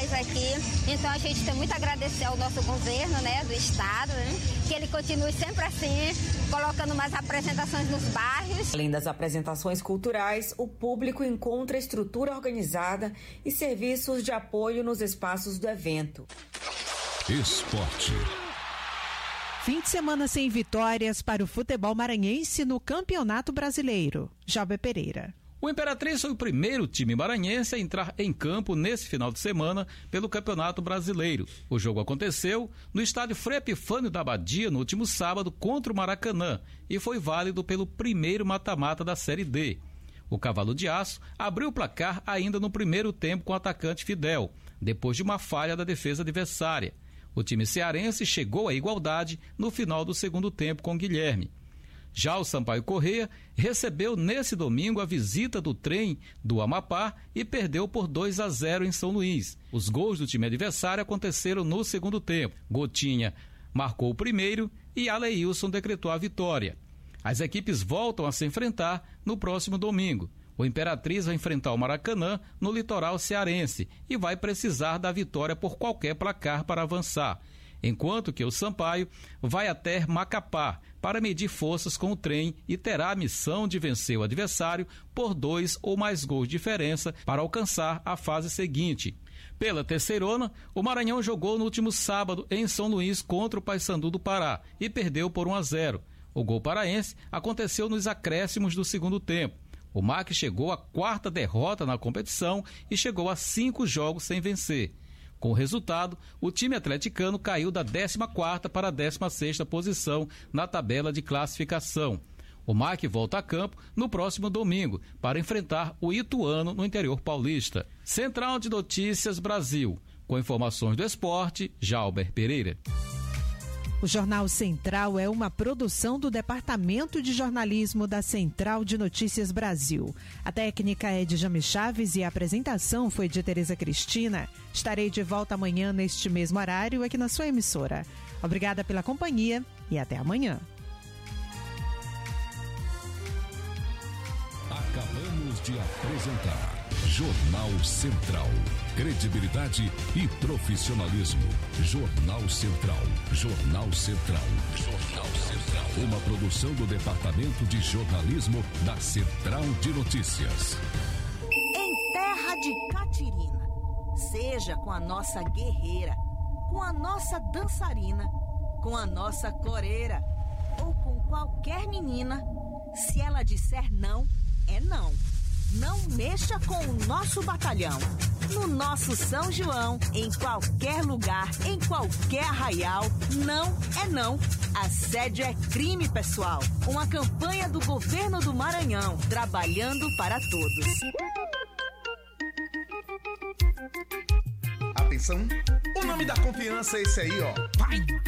faz aqui. Então a gente tem muito a agradecer ao nosso governo, né, do estado, né, que ele continue sempre assim, colocando mais apresentações nos bairros. Além das apresentações culturais, o público encontra estrutura organizada e serviços de apoio nos espaços do evento. Esporte. Fim de semana sem vitórias para o futebol maranhense no Campeonato Brasileiro. Jalber Pereira. O Imperatriz foi o primeiro time maranhense a entrar em campo nesse final de semana pelo Campeonato Brasileiro. O jogo aconteceu no estádio Frei Epifânio da Abadia no último sábado contra o Maracanã e foi válido pelo primeiro mata-mata da Série D. O Cavalo de Aço abriu o placar ainda no primeiro tempo com o atacante Fidel, depois de uma falha da defesa adversária. O time cearense chegou à igualdade no final do segundo tempo com Guilherme. Já o Sampaio Corrêa recebeu nesse domingo a visita do Trem do Amapá e perdeu por 2-0 em São Luís. Os gols do time adversário aconteceram no segundo tempo. Gotinha marcou o primeiro e Aleilson decretou a vitória. As equipes voltam a se enfrentar no próximo domingo. O Imperatriz vai enfrentar o Maracanã no litoral cearense e vai precisar da vitória por qualquer placar para avançar, enquanto que o Sampaio vai até Macapá para medir forças com o Trem e terá a missão de vencer o adversário por 2 ou mais gols de diferença para alcançar a fase seguinte. Pela terceirona, o Maranhão jogou no último sábado em São Luís contra o Paysandu do Pará e perdeu por 1-0. O gol paraense aconteceu nos acréscimos do segundo tempo. O MAC chegou à 4ª derrota na competição e chegou a 5 jogos sem vencer. Com o resultado, o time atleticano caiu da 14ª para a 16ª posição na tabela de classificação. O MAC volta a campo no próximo domingo para enfrentar o Ituano no interior paulista. Central de Notícias Brasil. Com informações do esporte, Jalber Pereira. O Jornal Central é uma produção do Departamento de Jornalismo da Central de Notícias Brasil. A técnica é de Jame Chaves e a apresentação foi de Tereza Cristina. Estarei de volta amanhã neste mesmo horário aqui na sua emissora. Obrigada pela companhia e até amanhã. Acabamos de apresentar Jornal Central. Credibilidade e profissionalismo. Jornal Central. Jornal Central. Jornal Central. Uma produção do Departamento de Jornalismo da Central de Notícias. Em terra de Catirina, seja com a nossa guerreira, com a nossa dançarina, com a nossa coreira ou com qualquer menina, se ela disser não, é não. Não mexa com o nosso batalhão. No nosso São João, em qualquer lugar, em qualquer arraial, não é não. Assédio é crime, pessoal. Uma campanha do governo do Maranhão, trabalhando para todos. Atenção, o nome da confiança é esse aí, ó. Vai!